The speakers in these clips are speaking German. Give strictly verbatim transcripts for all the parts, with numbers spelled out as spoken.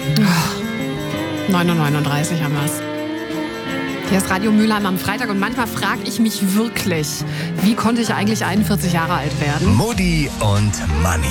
neun Uhr neununddreißig haben wir es. Hier ist Radio Mülheim am Freitag und manchmal frage ich mich wirklich, wie konnte ich eigentlich einundvierzig Jahre alt werden? Mutti und Manni.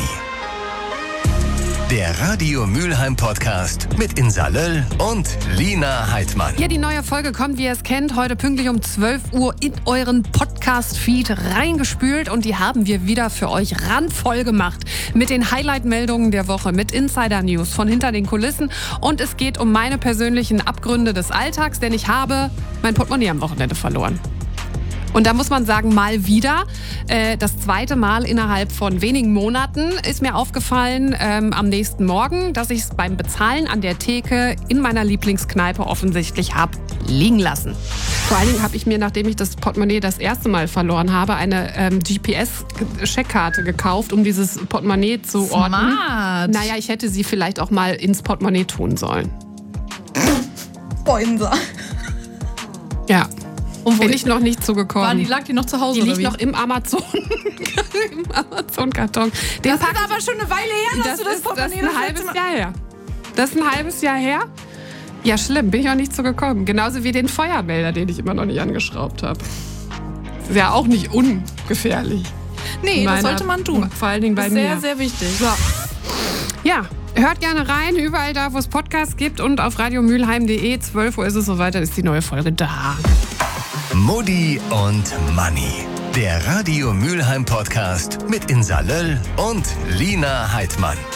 Der Radio Mülheim Podcast mit Insa Löll und Lina Heidmann. Ja, die neue Folge kommt, wie ihr es kennt, heute pünktlich um zwölf Uhr in euren Podcast-Feed reingespült und die haben wir wieder für euch randvoll gemacht mit den Highlight-Meldungen der Woche, mit Insider-News von hinter den Kulissen und es geht um meine persönlichen Abgründe des Alltags, denn ich habe mein Portemonnaie am Wochenende verloren. Und da muss man sagen, mal wieder, äh, das zweite Mal innerhalb von wenigen Monaten ist mir aufgefallen ähm, am nächsten Morgen, dass ich es beim Bezahlen an der Theke in meiner Lieblingskneipe offensichtlich habe liegen lassen. Vor allen Dingen habe ich mir, nachdem ich das Portemonnaie das erste Mal verloren habe, eine ähm, G P S-Scheckkarte gekauft, um dieses Portemonnaie zu ordnen. Smart. Naja, ich hätte sie vielleicht auch mal ins Portemonnaie tun sollen. Boah, Insa. Ja. Und wo Bin ich noch nicht zugekommen. War die, lag die noch zu Hause Die oder liegt wie? noch im Amazon. Im Amazon-Karton. Den Das pack ist aber schon eine Weile her, dass das du das ist, das Portemonnaie ist ein das halbes letzte Mal- Jahr her. Das ist ein halbes Jahr her? Ja, schlimm. Bin ich auch nicht zugekommen. Genauso wie den Feuermelder, den ich immer noch nicht angeschraubt habe. Ist ja auch nicht ungefährlich. Nee, das Meiner- sollte man tun. Vor allen Dingen bei Das ist mir. sehr, sehr wichtig. So. Ja, hört gerne rein, überall da, wo es Podcasts gibt und auf radiomülheim punkt de. zwölf Uhr ist es soweit, dann ist die neue Folge da. Mutti und Manni. Der Radio Mülheim Podcast mit Insa Löll und Lina Heidmann.